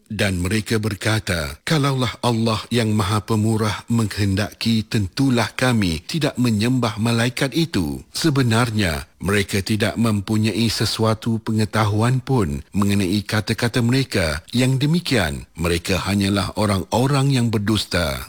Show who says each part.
Speaker 1: Dan mereka berkata, kalaulah Allah yang Maha Pemurah menghendaki, tentulah kami tidak menyembah malaikat itu. Sebenarnya, mereka tidak mempunyai sesuatu pengetahuan pun mengenai kata-kata mereka. Yang demikian, mereka hanyalah orang-orang yang berdusta.